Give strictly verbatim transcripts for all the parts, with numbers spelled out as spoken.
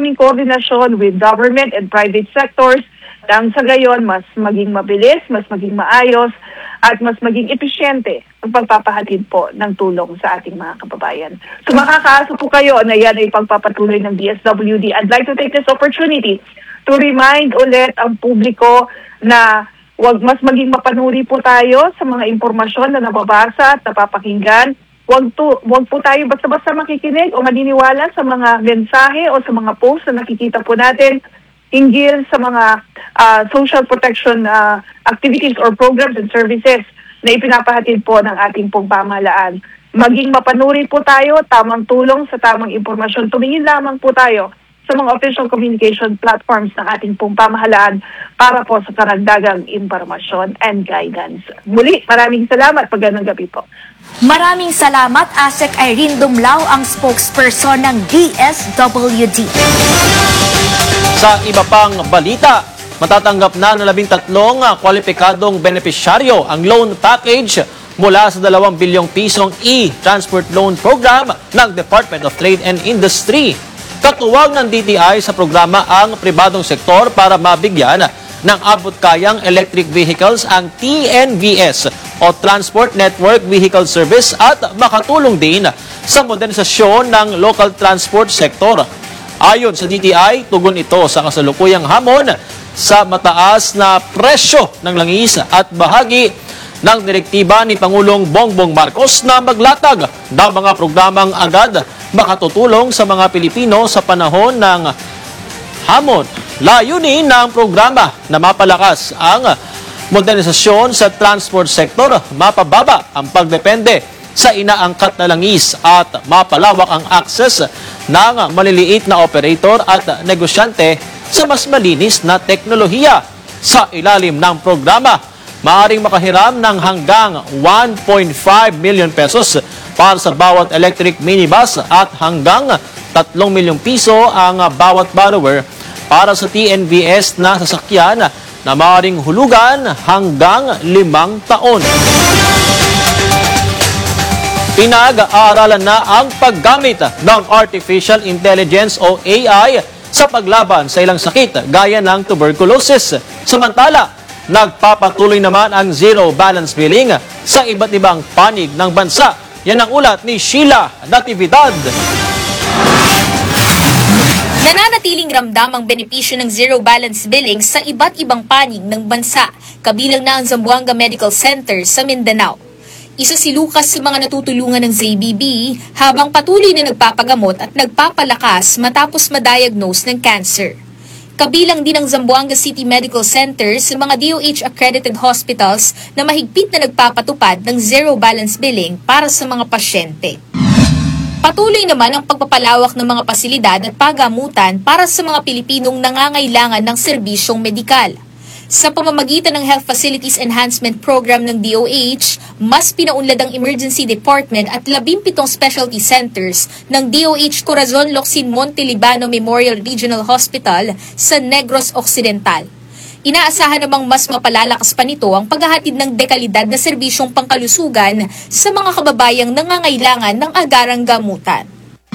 kaming koordinasyon with government and private sectors nang sa gayon mas maging mabilis, mas maging maayos, at mas maging epesyente ang pagpapahatid po ng tulong sa ating mga kababayan. So makakaasa po kayo na yan ay pagpapatuloy ng D S W D. I'd like to take this opportunity to remind ulit ang publiko na wag mas maging mapanuri po tayo sa mga impormasyon na nababasa at napapakinggan. Wag, to, wag po tayo basta-basta makikinig o maniniwala sa mga mensahe o sa mga post na nakikita po natin hinggil sa mga uh, social protection uh, activities or programs and services na ipinapahatid po ng ating pong pamahalaan. Maging mapanuri po tayo, tamang tulong sa tamang impormasyon. Tumingin lamang po tayo sa mga official communication platforms ng ating pong pamahalaan para po sa karagdagang impormasyon and guidance. Muli, maraming salamat. Magandang gabi po. Maraming salamat, Asek Irene Dumlao, ang spokesperson ng D S W D. Sa iba pang balita, matatanggap na ng labing tatlong kwalipikadong benepisyaryo ang loan package mula sa dalawang bilyong pisong e-transport loan program ng Department of Trade and Industry. Katuwag ng D T I sa programa ang pribadong sektor para mabigyan ng abot-kayang electric vehicles ang T N V S o Transport Network Vehicle Service at makatulong din sa modernisasyon ng local transport sector. Ayon sa D T I, tugon ito sa kasalukuyang hamon sa mataas na presyo ng langis at bahagi ng direktiba ni Pangulong Bongbong Marcos na maglatag ng mga programang agad makatutulong sa mga Pilipino sa panahon ng hamon. Layunin ng programa na mapalakas ang modernisasyon sa transport sector, mapababa ang pagdepende sa inaangkat na langis at mapalawak ang access ng maliliit na operator at negosyante sa mas malinis na teknolohiya. Sa ilalim ng programa, maaaring makahiram ng hanggang one point five million pesos para sa bawat electric minibus at hanggang tatlong milyong piso ang bawat borrower para sa T N V S na sasakyan na maaaring hulugan hanggang limang taon. Pinag-aaralan na ang paggamit ng Artificial Intelligence o A I sa paglaban sa ilang sakit gaya ng tuberculosis. Samantala, nagpapatuloy naman ang zero balance billing sa iba't ibang panig ng bansa. Yan ang ulat ni Sheila Natividad. Nananatiling ramdam ang benepisyo ng zero balance billing sa iba't ibang panig ng bansa, kabilang na ang Zamboanga Medical Center sa Mindanao. Isa si Lucas sa mga natutulungan ng Z B B habang patuloy na nagpapagamot at nagpapalakas matapos ma-diagnose ng cancer. Kabilang din ang Zamboanga City Medical Center sa mga D O H-accredited hospitals na mahigpit na nagpapatupad ng zero balance billing para sa mga pasyente. Patuloy naman ang pagpapalawak ng mga pasilidad at pagamutan para sa mga Pilipinong nangangailangan ng serbisyong medikal. Sa pamamagitan ng Health Facilities Enhancement Program ng D O H, mas pinaunlad ang Emergency Department at labimpitong specialty centers ng D O H Corazon Locsin Monte Libano Memorial Regional Hospital sa Negros Occidental. Inaasahan namang mas mapalalakas pa nito ang paghahatid ng dekalidad na serbisyong pangkalusugan sa mga kababayang nangangailangan ng agarang gamutan.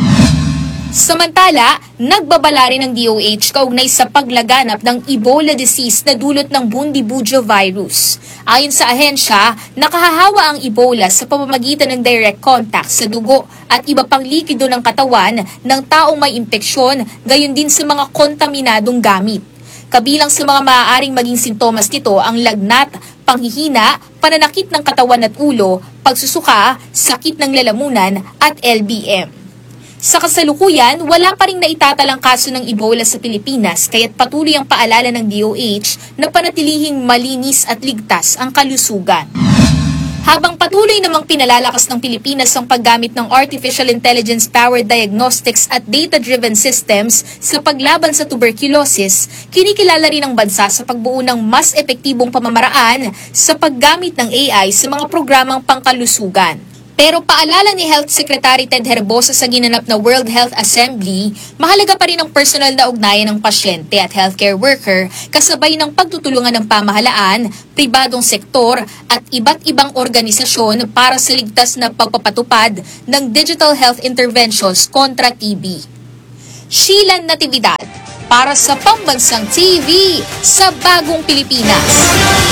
Samantala, nagbabala rin ng D O H kaugnay sa paglaganap ng Ebola disease na dulot ng Bundibugyo virus. Ayon sa ahensya, nakahahawa ang Ebola sa pamamagitan ng direct contact sa dugo at iba pang likido ng katawan ng taong may impeksyon, gayon din sa mga kontaminadong gamit. Kabilang sa mga maaaring maging sintomas nito ang lagnat, panghihina, pananakit ng katawan at ulo, pagsusuka, sakit ng lalamunan at L B M. Sa kasalukuyan, wala pa ring naitatalang kaso ng Ebola sa Pilipinas kaya't patuloy ang paalala ng D O H na panatilihing malinis at ligtas ang kalusugan. Habang patuloy namang pinalalakas ng Pilipinas ang paggamit ng Artificial Intelligence-powered diagnostics at data-driven systems sa paglaban sa tuberculosis, kinikilala rin ang bansa sa pagbuo ng mas epektibong pamamaraan sa paggamit ng A I sa mga programang pangkalusugan. Pero paalala ni Health Secretary Ted Herbosa sa ginanap na World Health Assembly, mahalaga pa rin ang personal na ugnayan ng pasyente at healthcare worker kasabay ng pagtutulungan ng pamahalaan, pribadong sektor at iba't ibang organisasyon para sa ligtas na pagpapatupad ng digital health interventions kontra T B. Sheila Natividad para sa Pambansang T V sa Bagong Pilipinas.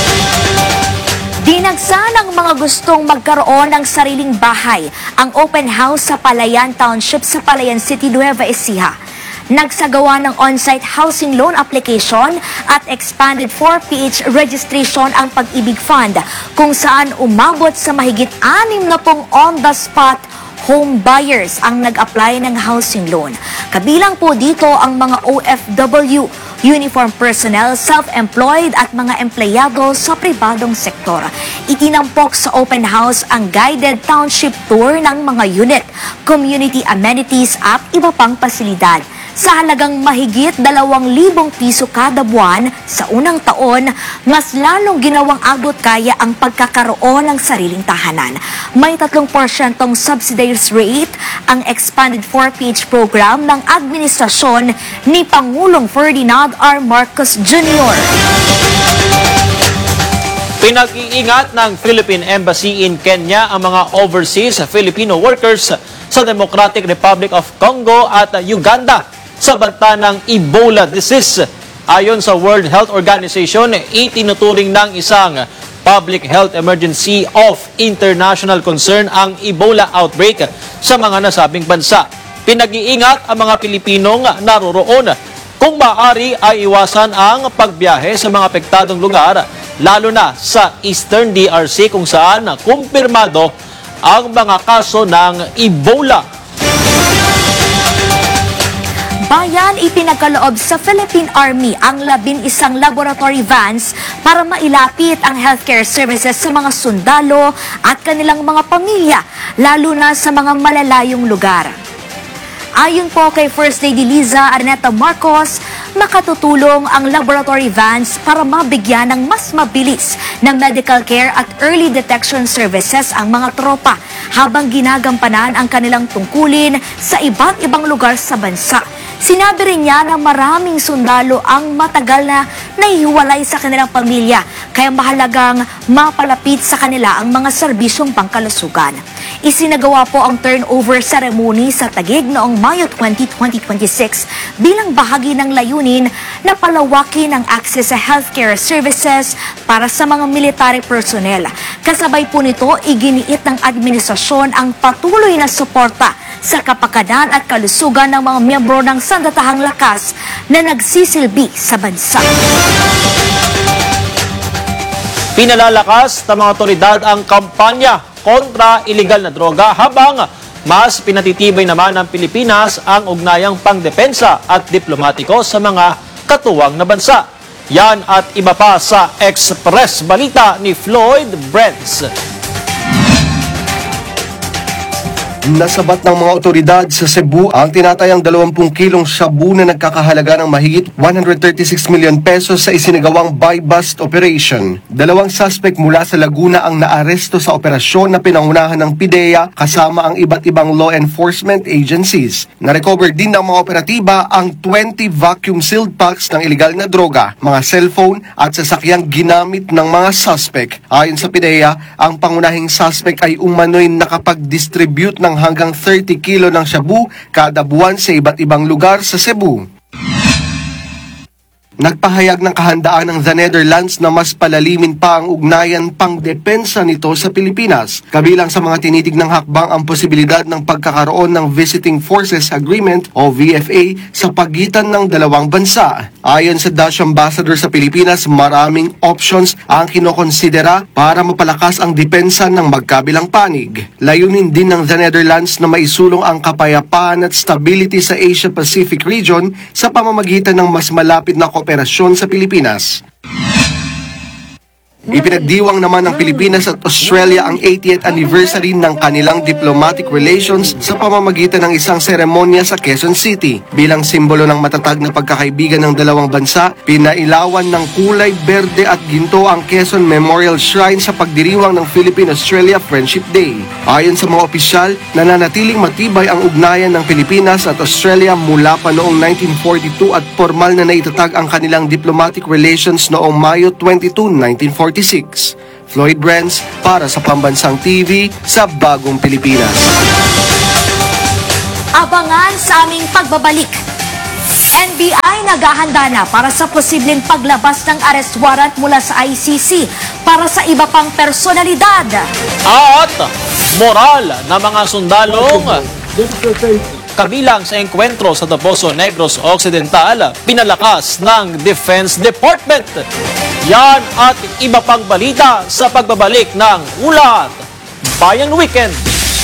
Dinagsa ng mga gustong magkaroon ng sariling bahay ang open house sa Palayan Township sa Palayan City, Nueva Ecija. Nagsagawa ng on-site housing loan application at expanded four P H registration ang Pag-ibig Fund kung saan umabot sa mahigit anim na pong on-the-spot home buyers ang nag-apply ng housing loan. Kabilang po dito ang mga O F W, uniform personnel, self-employed at mga empleyado sa pribadong sektor. Itinampok sa open house ang guided township tour ng mga unit, community amenities at iba pang pasilidad. Sa halagang mahigit dalawang libong piso kada buwan sa unang taon, mas lalong ginawang abot kaya ang pagkakaroon ng sariling tahanan. May tatlong porsyentong subsidized rate ang expanded four P H program ng administrasyon ni Pangulong Ferdinand R. Marcos Junior Pinag-iingat ng Philippine Embassy in Kenya ang mga overseas Filipino workers sa Democratic Republic of Congo at Uganda sa banta ng Ebola disease. Ayon sa World Health Organization, itinuturing ng isang public health emergency of international concern ang Ebola outbreak sa mga nasabing bansa. Pinag-iingat ang mga Pilipinong naroroon. Kung maaari ay iwasan ang pagbiyahe sa mga apektadong lugar, lalo na sa Eastern D R C kung saan kumpirmado ang mga kaso ng Ebola. Bayan, ipinagkaloob sa Philippine Army ang labing isang laboratory vans para mailapit ang healthcare services sa mga sundalo at kanilang mga pamilya, lalo na sa mga malalayong lugar. Ayon po kay First Lady Liza Araneta Marcos, makatutulong ang laboratory vans para mabigyan ng mas mabilis na medical care at early detection services ang mga tropa habang ginagampanan ang kanilang tungkulin sa iba't ibang lugar sa bansa. Sinabi rin niya na maraming sundalo ang matagal na nahihiwalay sa kanilang pamilya, kaya mahalagang mapalapit sa kanila ang mga serbisyong pangkalusugan. Isinagawa po ang turnover ceremony sa Taguig noong Mayo twentieth, twenty twenty-six bilang bahagi ng layunin na palawakin ang access sa healthcare services para sa mga military personnel. Kasabay po nito, iginiit ng administrasyon ang patuloy na suporta sa kapakanan at kalusugan ng mga miyembro ng sandatahang lakas na nagsisilbi sa bansa. Pinalalakas ng mga otoridad ang kampanya kontra iligal na droga habang mas pinatitibay naman ng Pilipinas ang ugnayang pangdepensa at diplomatiko sa mga katuwang na bansa. Yan at iba pa sa Express Balita ni Floyd Brents. Nasabat ng mga otoridad sa Cebu ang tinatayang dalawampung kilong shabu na nagkakahalaga ng mahigit one hundred thirty-six million pesos sa isinagawang buy-bust operation. Dalawang suspect mula sa Laguna ang naaresto sa operasyon na pinangunahan ng PIDEA kasama ang iba't ibang law enforcement agencies. Narecover din ng mga operatiba ang twenty vacuum-sealed packs ng iligal na droga, mga cellphone at sasakyang ginamit ng mga suspect. Ayon sa PIDEA, ang pangunahing suspect ay umano'y nakapag-distribute ng hanggang thirty kilo ng shabu kada buwan sa iba't ibang lugar sa Cebu. Nagpahayag ng kahandaan ng The Netherlands na mas palalimin pa ang ugnayan pangdepensa nito sa Pilipinas. Kabilang sa mga tinitignang hakbang ang posibilidad ng pagkakaroon ng Visiting Forces Agreement o V F A sa pagitan ng dalawang bansa. Ayon sa Dutch Ambassador sa Pilipinas, maraming options ang kinokonsidera para mapalakas ang depensa ng magkabilang panig. Layunin din ng The Netherlands na maisulong ang kapayapaan at stability sa Asia-Pacific region sa pamamagitan ng mas malapit na kooperasyon sa Pilipinas. Ipinagdiwang naman ng Pilipinas at Australia ang eightieth anniversary ng kanilang diplomatic relations sa pamamagitan ng isang seremonya sa Quezon City. Bilang simbolo ng matatag na pagkakaibigan ng dalawang bansa, pinailawan ng kulay berde at ginto ang Quezon Memorial Shrine sa pagdiriwang ng Philippine-Australia Friendship Day. Ayon sa mga opisyal, nananatiling matibay ang ugnayan ng Pilipinas at Australia mula pa noong nineteen forty-two at formal na naitatag ang kanilang diplomatic relations noong Mayo twenty-two, nineteen forty-six. Floyd Brents para sa Pambansang T V sa Bagong Pilipinas. Abangan sa aming pagbabalik. N B I naghahanda na para sa posibleng paglabas ng arrest warrant mula sa I C C para sa iba pang personalidad. At moral na mga sundalong kabilang sa engkwentro sa Poso Negros Occidental, pinalakas ng Defense Department. Yan at iba pang balita sa pagbabalik ng Ulat Bayan Weekend.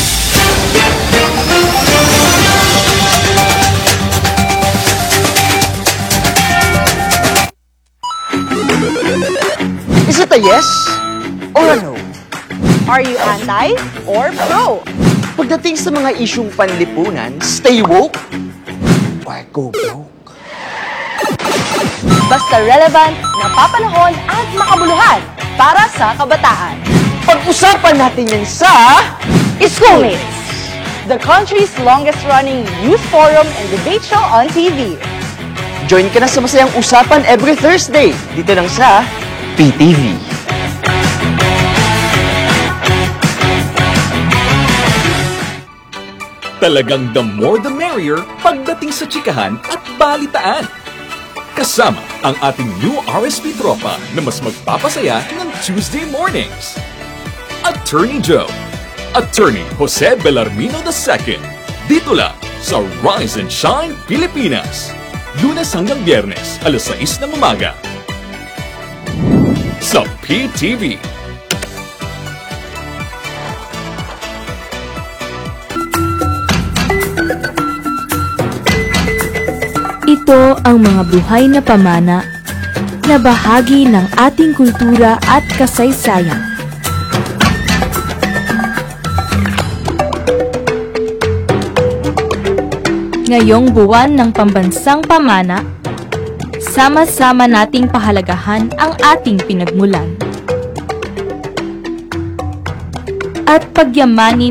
Is it a yes or a no? Are you anti or pro? Pagdating sa mga isyung panlipunan, stay woke or go broke. Basta relevant, napapanahon at makabuluhan para sa kabataan. Pag-usapan natin yan sa Schoolmates, the country's longest-running youth forum and debate show on T V. Join ka na sa masayang usapan every Thursday dito lang sa P T V. Talagang the more the merrier pagdating sa chikahan at balitaan. Kasama ang ating new R S P tropa na mas magpapasaya ng Tuesday mornings. Attorney Joe, Attorney Jose Bellarmino the second. Dito lang sa Rise and Shine Pilipinas. Lunes hanggang Biyernes, alas sais ng umaga. Sa P T V. Ito ang mga buhay na pamana na bahagi ng ating kultura at kasaysayan. Ngayong buwan ng pambansang pamana, sama-sama nating pahalagahan ang ating pinagmulan at pagyamanin